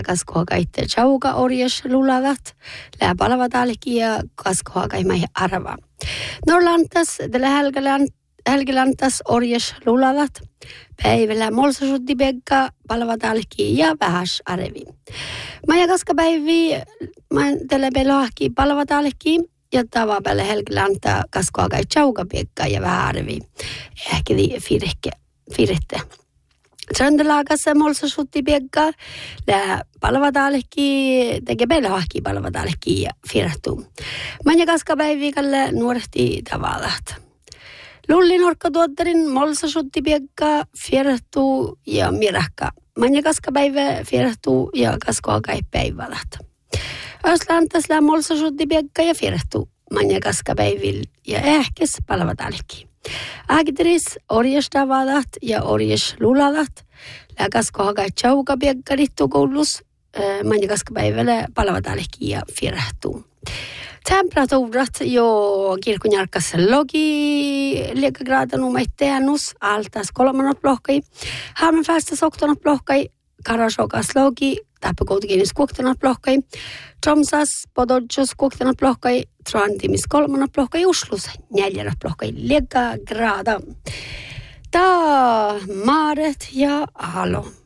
kaskohakaitte chauka orjes lulavat, lää palavatalki ja kaskohakaimai arva. Norlantas, tällä Helgelantas orjes lulavat, päivällä molsasutti pekka, palavatalki ja vähäs arevi. Maja kaskapäivi, tällä pelohki palavatalki, ja tavapäällä Helgelanta kaskohakai chauka pekka ja vähän arevi. Ehkä firette. Tröndelagassa molsasutti pekka, lää palavatalki, tekee pelohki palavatalki ja firahtuu. Maja kaskapäiviikalle nuorehti tavallat. Lullinorkkatuotterin molsasutti pekka, firahtuu ja mirakka. Maja kaskapäivä firahtuu ja kaskohakai päivälat. Öslantas lää molsasutti pekka ja firahtuu. Maja kaskapäivillä ja ehkäs palavatalki. Agdris orjestavalat ja orjes lulalat. Lää kaskohakai chauka pekka koulussa. Maja kaskapäivällä palavatalki ja firahtuu. Temperatuurat jo kirkonjarkassa logi liekagraada numaitteenus altas 3 plohkai. Hammenfästä 16 plohkai. Karasokas logi tappakoutikinis 16 plohkai. Tromsas pododjos 16 plohkai. Trantimis 3 plohkai. Uslus 4 plohkai liekagraada. Ta maaret ja halo.